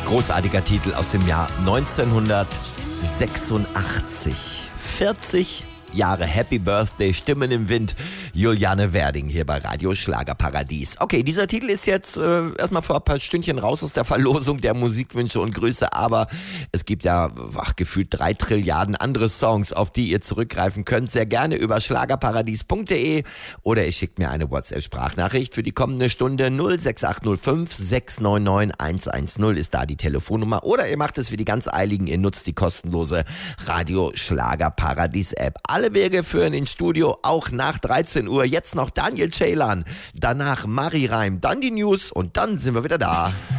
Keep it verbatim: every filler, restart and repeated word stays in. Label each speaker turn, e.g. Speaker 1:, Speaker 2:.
Speaker 1: Großartiger Titel aus dem Jahr neunzehnhundertsechsundachtzig. vierzig Jahre Happy Birthday, Stimmen im Wind, Juliane Werding hier bei Radio Schlagerparadies. Okay, dieser Titel ist jetzt äh, erstmal vor ein paar Stündchen raus aus der Verlosung der Musikwünsche und Grüße, aber es gibt ja ach, gefühlt drei Trilliarden andere Songs, auf die ihr zurückgreifen könnt. Sehr gerne über schlagerparadies punkt de oder ihr schickt mir eine WhatsApp-Sprachnachricht für die kommende Stunde. Null sechs acht null fünf sechs neun neun eins eins null ist da die Telefonnummer, oder ihr macht es wie die ganz Eiligen, ihr nutzt die kostenlose Radio Schlagerparadies App. Alle Wege führen ins Studio, auch nach dreizehn Uhr. Jetzt noch Daniel Ceylan, danach Mari Reim, dann die News und dann sind wir wieder da.